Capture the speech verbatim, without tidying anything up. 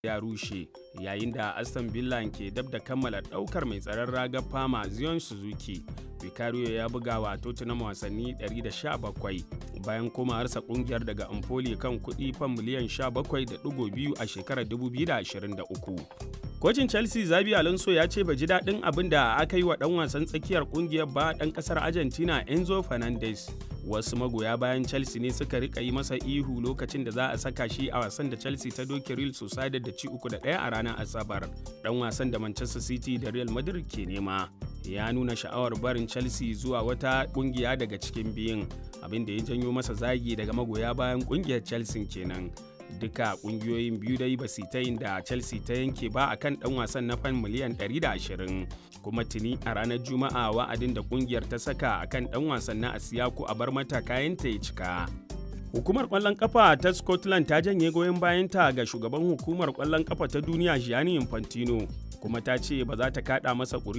ya rushe, yayin da Aston Villa ke dab da kammala ɗaukar mai tsaron ragar Parma Zion Suzuki. Vicario ya buga wa Tottenham wasanni ɗari da sha bakwai bayan komawarsa kungiyar daga Empoli kan kuɗi fan miliyan sha bakwai da ɗigo biyu a shekarar dubu biyu da ashirin da uku. Kocin Chelsea Xabi Alonso ya ce bai ji daɗin abin da aka yi wa ɗan wasan tsakiyar ƙungiyar ba ɗan ƙasar Argentina Enzo Fernandez. Wasu magoya bayan Chelsea ne suka rika yi masa ihu lokacin da za a saka shi a wasan da Chelsea ta doke Real Sociedad da ci uku da ɗaya a ranar Asabar. Ɗan wasan da Manchester City da Real Madrid ke nema ya nuna sha'awar barin Chelsea zuwa wata ƙungiya daga cikin biyun, abin da ya janyo masa zagi daga magoya bayan ƙungiyar Chelsea kenan. Duka kungiyoyin biyu dai ba su ta yin da Chelsea ta yanke ba a kan ɗan wasan na fan miliyan ɗari da ashirin, kuma tuni a ranar Juma'a wa'adin da kungiyar ta saka a kan ɗan wasan na Asiyaku a bar mata kayanta ya cika. Hukumar ƙwallon ƙafa ta Scotland ta janye goyon bayanta ga shugaban hukumar ƙwallon ƙafa ta duniya Gianni Infantino, kuma ta ce ba za ta kaɗa masa ƙuri'a